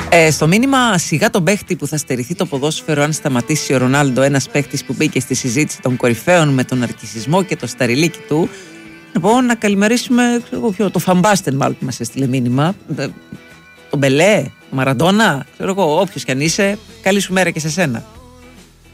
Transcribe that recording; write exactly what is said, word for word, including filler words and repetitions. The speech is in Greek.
Ε, στο μήνυμα σιγά τον παίχτη που θα στερηθεί το ποδόσφαιρο αν σταματήσει ο Ρονάλντο, ένας παίχτης που μπήκε στη συζήτηση των κορυφαίων με τον αρκισισμό και το σταριλίκι του. Λοιπόν, να καλημερίσουμε ποιο, το Φαμπάστεν, μάλλον που μας έστειλε μήνυμα. Τον Μπελέ, Μαραντόνα, ξέρω εγώ, όποιος κι αν είσαι, καλή σου μέρα και σε σένα.